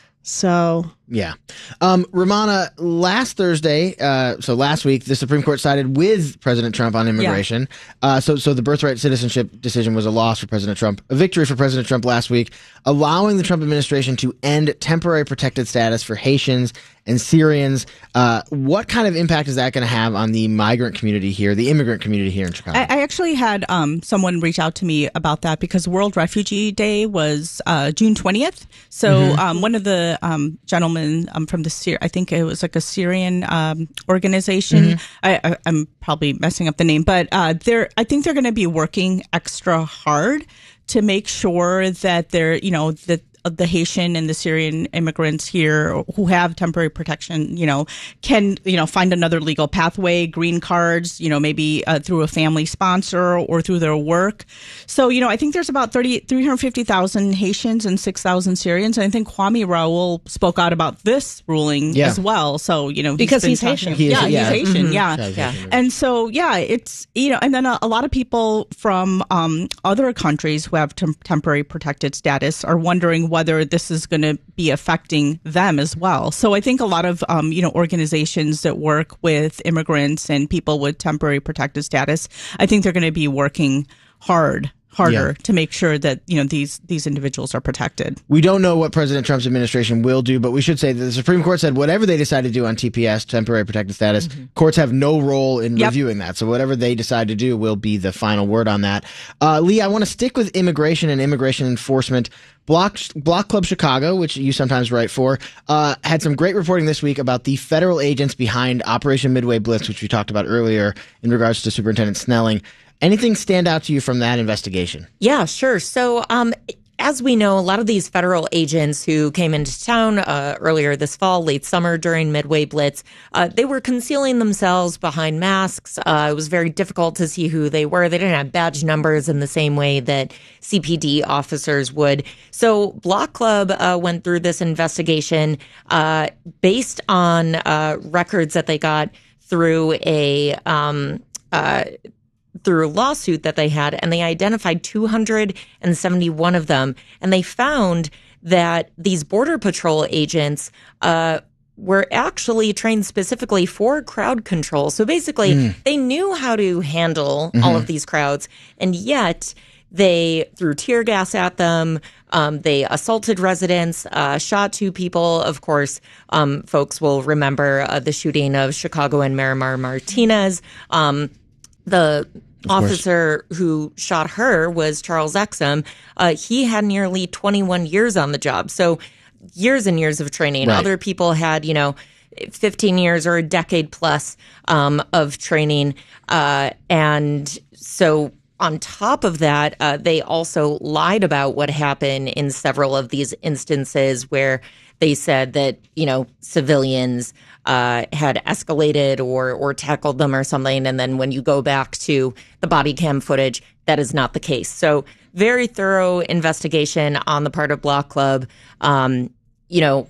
so Yeah. Um, Ramana, last Thursday, uh, so last week, the Supreme Court sided with President Trump on immigration. Uh, so, so the birthright citizenship decision was a loss for President Trump, a victory for President Trump last week, allowing the Trump administration to end temporary protected status for Haitians and Syrians. Uh, what kind of impact is that going to have on the migrant community here, the immigrant community here in Chicago? I, I actually had um, someone reach out to me about that because World Refugee Day was uh, June twentieth. So Mhm. um, one of the um, gentlemen um, from the Syr- I think it was like a Syrian um, organization. Mhm. I, I, I'm probably messing up the name, but uh, they're I think they're going to be working extra hard to make sure that they're you know that the Haitian and the Syrian immigrants here who have temporary protection, you know, can, you know, find another legal pathway, green cards, you know, maybe uh, through a family sponsor or through their work. So, you know, I think there's about thirty, three hundred fifty thousand Haitians and six thousand Syrians. And I think Kwame Raoul spoke out about this ruling Yeah. as well. So, you know, he's Because been he's talking- Haitian. He is- yeah, yeah. he's Haitian. Mhm. Yeah. Yeah. And so, yeah, it's, you know, and then a, a lot of people from um, other countries who have tem- temporary protected status are wondering whether this is going to be affecting them as well. So I think a lot of, um, you know, organizations that work with immigrants and people with temporary protected status, I think they're going to be working hard harder Yeah. to make sure that, you know, these these individuals are protected. We don't know what President Trump's administration will do, but we should say that the Supreme Court said whatever they decide to do on T P S, temporary protected status, mm-hmm. courts have no role in yep. reviewing that. So whatever they decide to do will be the final word on that. Uh, Lee, I want to stick with immigration and immigration enforcement. Block, Block Club Chicago, which you sometimes write for, uh, had some great reporting this week about the federal agents behind Operation Midway Blitz, which we talked about earlier in regards to Superintendent Snelling. Anything stand out to you from that investigation? Yeah, sure. So, um, as we know, a lot of these federal agents who came into town uh, earlier this fall, late summer during Midway Blitz, uh, they were concealing themselves behind masks. Uh, it was very difficult to see who they were. They didn't have badge numbers in the same way that C P D officers would. So Block Club uh, went through this investigation uh, based on uh, records that they got through a um, uh, through a lawsuit that they had, and they identified two hundred seventy-one of them. And they found that these Border Patrol agents uh, were actually trained specifically for crowd control. So basically, mm. they knew how to handle mm-hmm. all of these crowds, and yet they threw tear gas at them. Um, they assaulted residents, uh, shot two people. Of course, um, folks will remember uh, the shooting of Chicago and Miramar Martinez. Um, the officer who shot her was Charles Exum. Uh, he had nearly twenty-one years on the job. So years and years of training. Right. Other people had, you know, fifteen years or a decade plus um, of training. Uh, and so on top of that, uh, they also lied about what happened in several of these instances where they said that, you know, civilians uh, had escalated or or tackled them or something. And then when you go back to the body cam footage, that is not the case. So very thorough investigation on the part of Block Club, um, you know,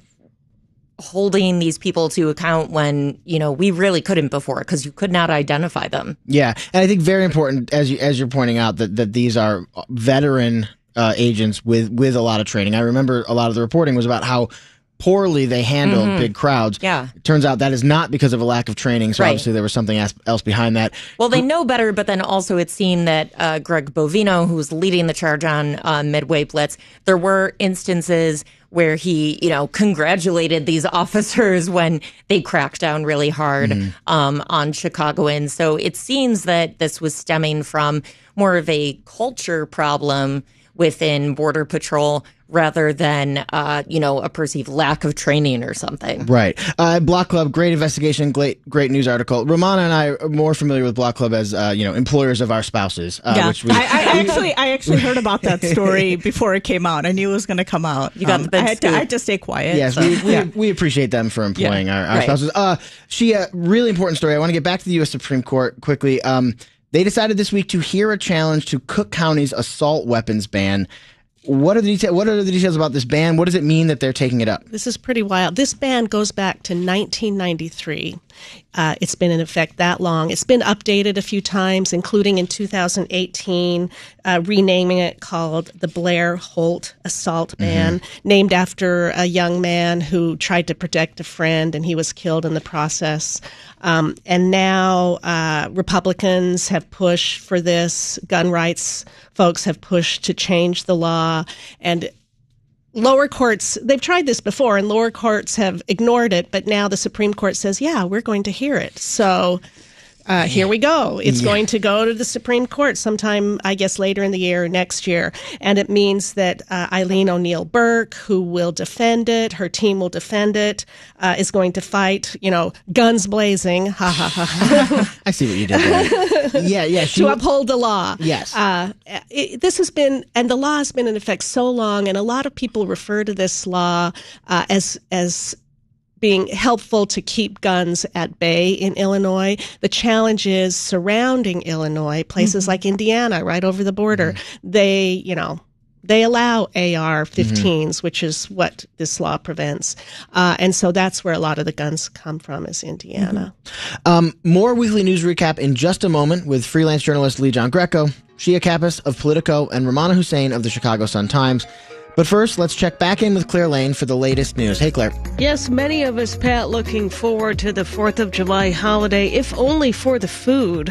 holding these people to account when, you know, we really couldn't before because you could not identify them. Yeah. And I think very important, as you, as you're pointing out, that, that these are veteran uh, agents with, with a lot of training. I remember a lot of the reporting was about how poorly they handled mm-hmm. big crowds. Yeah. It turns out that is not because of a lack of training. So right. obviously there was something else behind that. Well, they know better, but then also it seemed that uh, Greg Bovino, who was leading the charge on uh, Midway Blitz, there were instances where he, you know, congratulated these officers when they cracked down really hard mm-hmm. um, on Chicagoans. So it seems that this was stemming from more of a culture problem within Border Patrol rather than, uh, you know, a perceived lack of training or something. Right. Uh, Block Club, great investigation, great great news article. Romana and I are more familiar with Block Club as, uh, you know, employers of our spouses. Uh, yeah. Which we, I, I actually I actually heard about that story before it came out. I knew it was going to come out. You got um, the big I had, to, I had to stay quiet. Yes, so. we, we, yeah. we appreciate them for employing yeah. our, our right. spouses. Uh, she, a really important story. I want to get back to the U S Supreme Court quickly. Um, they decided this week to hear a challenge to Cook County's assault weapons ban. What are the details? What are the details about this ban? What does it mean that they're taking it up? This is pretty wild. This ban goes back to nineteen ninety-three. Uh, it's been in effect that long. It's been updated a few times, including in two thousand eighteen, uh, renaming it called the Blair Holt Assault Ban, mm-hmm. named after a young man who tried to protect a friend and he was killed in the process. Um, and now uh, Republicans have pushed for this. Gun rights folks have pushed to change the law. And lower courts, they've tried this before, and lower courts have ignored it. But now the Supreme Court says, yeah, we're going to hear it. So uh, here we go. It's yeah. going to go to the Supreme Court sometime, I guess, later in the year or next year. And it means that uh, Eileen O'Neill Burke, who will defend it, her team will defend it, uh, is going to fight, you know, guns blazing. Ha, ha, ha. I see what you did there. yeah, yeah. She, to uphold the law. Yes. Uh, it, this has been, and the law has been in effect so long, and a lot of people refer to this law uh, as as being helpful to keep guns at bay in Illinois. The challenge is surrounding Illinois, places mm-hmm. like Indiana, right over the border. Mm-hmm. They, you know, they allow A R fifteens, mm-hmm. which is what this law prevents. Uh, and so that's where a lot of the guns come from, is Indiana. Mm-hmm. Um, more weekly news recap in just a moment with freelance journalist Lee John Greco, Shia Kappas of Politico, and Romana Hussein of the Chicago Sun-Times. But first, let's check back in with Claire Lane for the latest news. Hey, Claire. Yes, many of us, Pat, looking forward to the fourth of July holiday, if only for the food.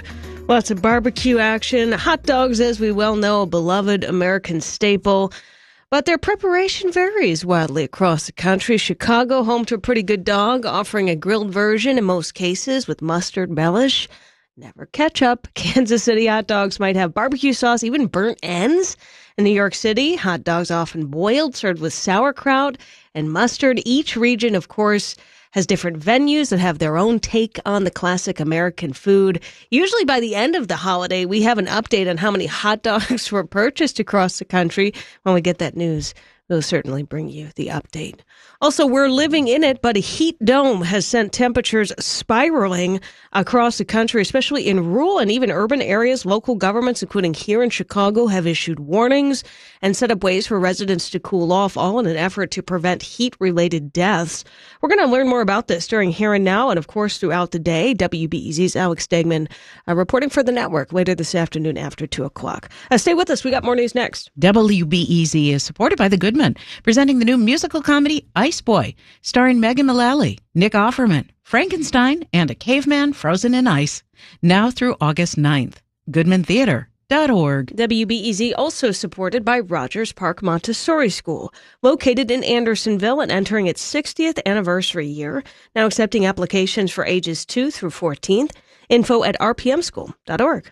Lots of barbecue action. Hot dogs, as we well know, a beloved American staple. But their preparation varies wildly across the country. Chicago, home to a pretty good dog, offering a grilled version in most cases with mustard relish. Never ketchup. Kansas City hot dogs might have barbecue sauce, even burnt ends. In New York City, hot dogs often boiled, served with sauerkraut and mustard. Each region, of course, has different venues that have their own take on the classic American food. Usually by the end of the holiday, we have an update on how many hot dogs were purchased across the country. When we get that news, we'll certainly bring you the update. Also, we're living in it, but a heat dome has sent temperatures spiraling across the country, especially in rural and even urban areas. Local governments, including here in Chicago, have issued warnings and set up ways for residents to cool off, all in an effort to prevent heat-related deaths. We're going to learn more about this during Here and Now and, of course, throughout the day. W B E Z's Alex Stegman uh, reporting for the network later this afternoon after two o'clock. Uh, stay with us. We got more news next. W B E Z is supported by the Goodman, presenting the new musical comedy Ice Boy, starring Megan Mullally, Nick Offerman, Frankenstein, and a caveman frozen in ice. Now through August ninth. goodman theater dot org. W B E Z also supported by Rogers Park Montessori School, located in Andersonville and entering its sixtieth anniversary year, now accepting applications for ages two through fourteen. Info at r p m school dot org.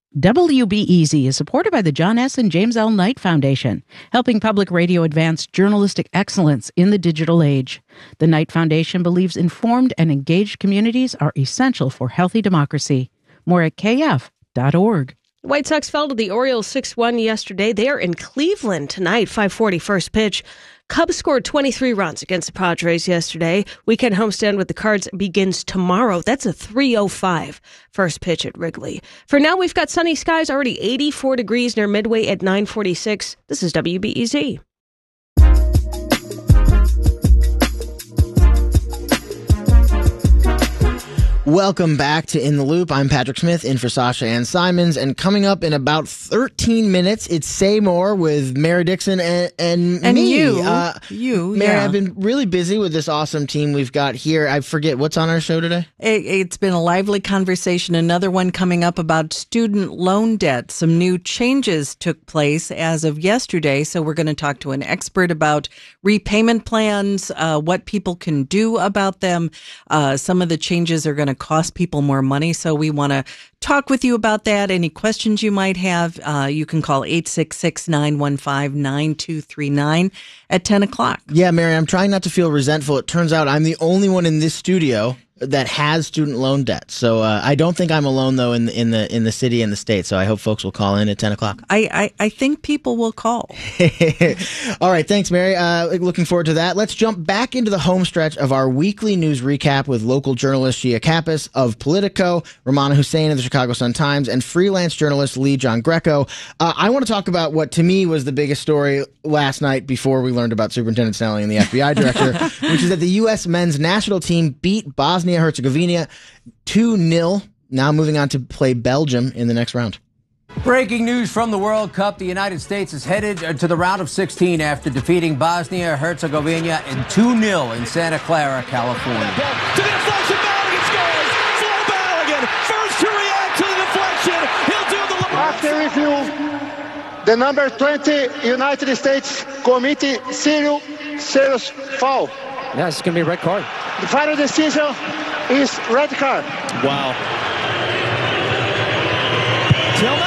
W B E Z is supported by the John S. and James L. Knight Foundation, helping public radio advance journalistic excellence in the digital age. The Knight Foundation believes informed and engaged communities are essential for healthy democracy. More at k f dot org. The White Sox fell to the Orioles six one yesterday. They are in Cleveland tonight, five forty first pitch. Cubs scored twenty-three runs against the Padres yesterday. Weekend homestand with the Cards begins tomorrow. That's a three oh five first pitch at Wrigley. For now, we've got sunny skies, already eighty-four degrees near Midway at nine forty-six. This is W B E Z. Welcome back to In the Loop. I'm Patrick Smith, in for Sasha Ann Simons, and coming up in about thirteen minutes, it's Say More with Mary Dixon and, and, and me. you. Uh, you, Mary, yeah. I've been really busy with this awesome team we've got here. I forget, what's on our show today? It, it's been a lively conversation. Another one coming up about student loan debt. Some new changes took place as of yesterday, so we're going to talk to an expert about repayment plans, uh, what people can do about them. Uh, some of the changes are going to cost people more money, so we want to talk with you about that. Any questions you might have, uh, you can call eight six six, nine one five, nine two three nine at ten o'clock. Yeah, Mary, I'm trying not to feel resentful. It turns out I'm the only one in this studio that has student loan debt. So uh, I don't think I'm alone, though, in the, in the in the city and the state. So I hope folks will call in at ten o'clock. I, I, I think people will call. All right. Thanks, Mary. Uh, looking forward to that. Let's jump back into the home stretch of our weekly news recap with local journalist Shia Kappas of Politico, Romana Hussein of the Chicago Sun-Times, and freelance journalist Lee John Greco. Uh, I want to talk about what, to me, was the biggest story last night before we learned about Superintendent Snelling and the F B I director, which is that the U S men's national team beat Bosnia-Herzegovina two nil, now moving on to play Belgium in the next round. Breaking news from the World Cup. The United States is headed to the round of sixteen after defeating Bosnia-Herzegovina in two nil in Santa Clara, California. To the deflection, Balogun scores! Flo Balogun, first to react to the deflection. He'll do the... After review, the number twenty United States committee serious, serious foul. Yeah, it's going to be a red card. The final decision is red card. Wow. Tillman!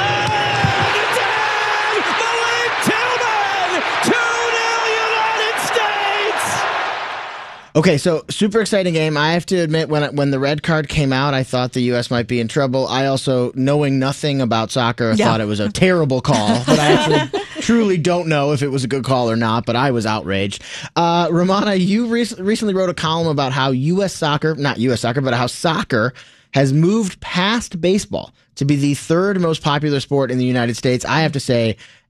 Malik Tillman! two nil United States! Okay, so super exciting game. I have to admit, when when the red card came out, I thought the U S might be in trouble. I also, knowing nothing about soccer, Yeah. thought it was a terrible call. But I actually truly don't know if it was a good call or not, but I was outraged. Uh, Romana, you re- recently wrote a column about how U S soccer, not U S soccer, but how soccer has moved past baseball to be the third most popular sport in the United States. I have to say,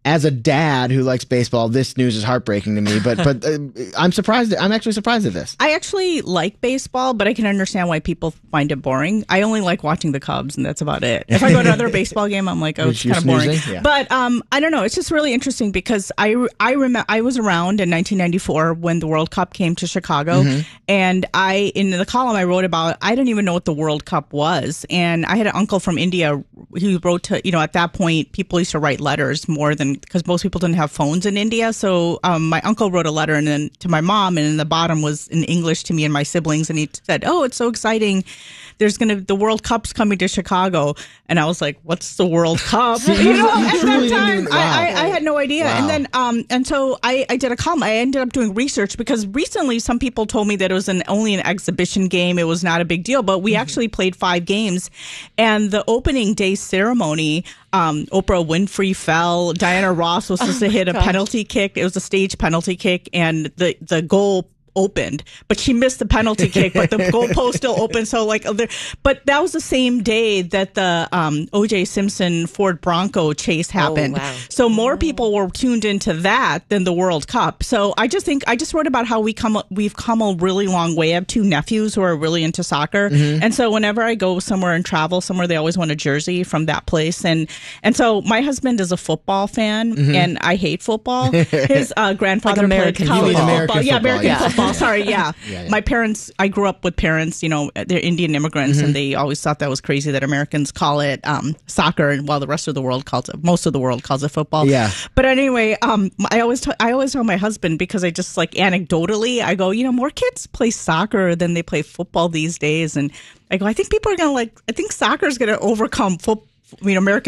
as a dad who likes baseball, this news is heartbreaking to me. But but uh, I'm surprised. I'm actually surprised at this. I actually like baseball, but I can understand why people find it boring. I only like watching the Cubs, and that's about it. If I go to another baseball game, I'm like, oh, it's kind of boring. Yeah. But um, I don't know. It's just really interesting because I I remember I was around in nineteen ninety-four when the World Cup came to Chicago, mm-hmm. and I in the column I wrote about I didn't even know what the World Cup was, and I had an uncle from India who wrote to you know at that point people used to write letters more than because most people didn't have phones in India, so um, my uncle wrote a letter and then to my mom, and in the bottom was in English to me and my siblings, and he said, "Oh, it's so exciting! There's gonna the World Cup's coming to Chicago," and I was like, "What's the World Cup?" you know, at that time, wow. I, I, I had no idea, wow. and then um, and so I, I did a column. I ended up doing research because recently some people told me that it was an only an exhibition game. It was not a big deal, but we mm-hmm. actually played five games, and the opening day ceremony. Um, Oprah Winfrey fell. Diana Ross was supposed oh to hit a gosh. penalty kick. It was a stage penalty kick, and the the goal opened, but she missed the penalty kick, but the goalpost still open. So like, but that was the same day that the um, O J Simpson Ford Bronco chase happened. Oh, wow. So more people were tuned into that than the World Cup. So I just think I just wrote about how we come we've come a really long way. I have two nephews who are really into soccer, mm-hmm. and so whenever I go somewhere and travel somewhere, they always want a jersey from that place. And and so my husband is a football fan, mm-hmm. and I hate football. His uh, grandfather like American played college football. American football. Yeah, American yeah. football. Sorry, yeah. yeah, yeah. My parents, I grew up with parents, you know, they're Indian immigrants, mm-hmm. and they always thought that was crazy that Americans call it um, soccer, and while the rest of the world calls it, most of the world calls it football. Yeah. But anyway, um, I always, t- I always tell my husband, because I just like anecdotally, I go, you know, more kids play soccer than they play football these days, and I go, I think people are gonna like, I think soccer is gonna overcome football. I mean, American